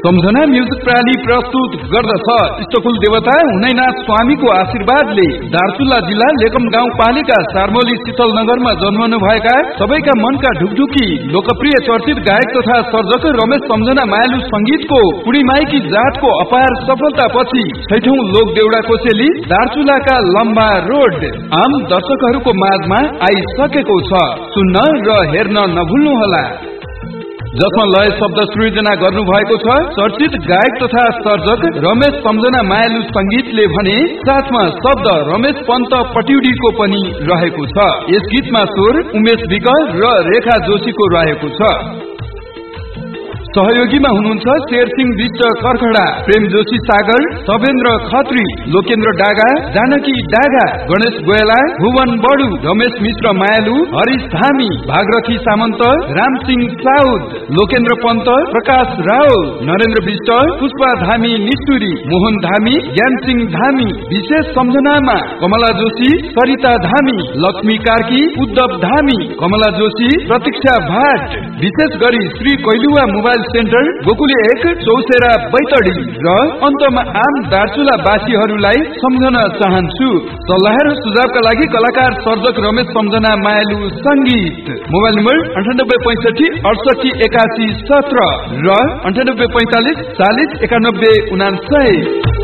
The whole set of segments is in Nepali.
सम्झना म्युजिक प्रणाली प्रस्तुत गर्दछ इष्टकुल देवता हुनैनाथ स्वामीको आशीर्वादले दार्चुला जिल्ला लेकम गाउँपालिका सार्मोली शीतल नगरमा जन्मनु भएका सबैका मनका ढुकढुकी लोकप्रिय चर्चित गायक तथा सर्जक रमेश सम्झना मायालु संगीतको पुणिमाईकी जातको अपार सफलतापछि 6औं लोक देउडा कोसेली दार्चुलाका लम्बा रोड आम दर्शकहरूको माझमा आइसकेको छ। सुन्न र हेर्न नभुल्नुहोला। जसमा लय शब्द सृजना गर्नु भएको छ चर्चित गायक तथा सर्जक रमेश सम्झना मायालु संगीतले भने साथमा शब्द रमेश पन्त पट्युडीको पनि रहेको छ। यस गीतमा स्वर उमेश विक र रेखा जोशीको रहेको छ। सहयोगीमा हुनुहुन्छ शेर सिंह विष्ट करखडा, प्रेम जोशी सागर, सवेन्द्र खत्री, लोकेन्द्र डागा, जानकी डागा, गणेश गोयला, भुवन बडु, रमेश मिश्र मायालु, हरिश धामी, भागरथी सामन्त, राम सिंह साउद, लोकेन्द्र पन्त, प्रकाश रावल, नरेन्द्र विष्ट, पुष्पा धामी निष्ठुरी, मोहन धामी, ज्ञान सिंह धामी, विशेष सम्झनामा कमला जोशी, सरिता धामी, लक्ष्मी कार्की, उद्धव धामी, कमला जोशी, प्रतीक्षा भाट, विशेष गरी श्री कैलुवा मोबाइल सेन्टर गोकुल 1 चौसेरा बैतडी र अन्तमा आम दार्चुला वासीहरूलाई सम्झन चाहन्छु। सल्लाह र सुझावका लागि कलाकार सर्जक रमेश सम्झना मायालु संगीत मोबाइल नम्बर 9865 68 81 17 र 9845 40 91 99।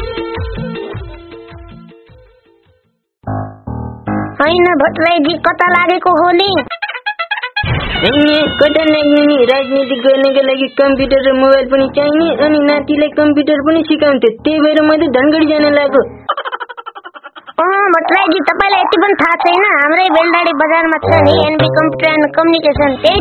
हैन भट्टराईजी कता लागेको हो नि? कता लाग्ने राजनीति गर्नको लागि कम्प्युटर र मोबाइल पनि चाहिने अनि नातिलाई कम्प्युटर पनि सिकाउँथे, त्यही भएर मैले धनगढी जान लाग्यो। भट्टराईजी तपाईलाई यति पनि थाहा छैन? हाम्रै बेलडाडी बजारमा छ नि एनबी कम्प्युटर एन्ड कम्युनिकेसन, त्यही